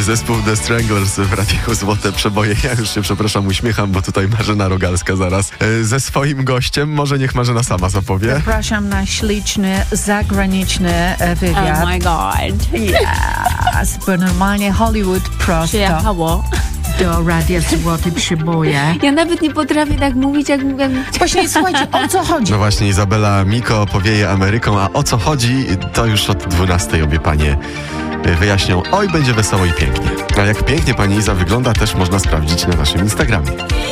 Zespół The Stranglers w Radiu Złote Przeboje. Ja już się, przepraszam, uśmiecham, bo tutaj Marzena Rogalska zaraz ze swoim gościem. Może niech Marzena sama zapowie. Zapraszam na śliczny, zagraniczny wywiad. Oh my god. Yes, bo normalnie Hollywood prosto Przyjechało. do Radia Złote Przeboje. Ja nawet nie potrafię tak mówić, jak... Właśnie, słuchajcie, o co chodzi? No właśnie, Izabela Miko powieje Ameryką, a o co chodzi, to już od 12 obie panie wyjaśnią. Oj, będzie wesoło i pięknie. A jak pięknie pani Iza wygląda, też można sprawdzić na naszym Instagramie.